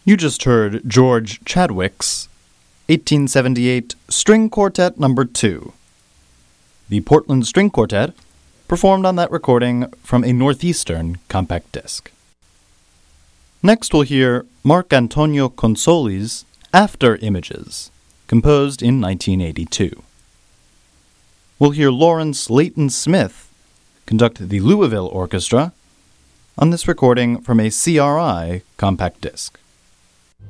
You just heard George Chadwick's 1878 String Quartet No. 2. The Portland String Quartet performed on that recording from a Northeastern compact disc. Next we'll hear Marc Antonio Consoli's After Images, composed in 1982. We'll hear Lawrence Leighton Smith conduct the Louisville Orchestra on this recording from a CRI compact disc.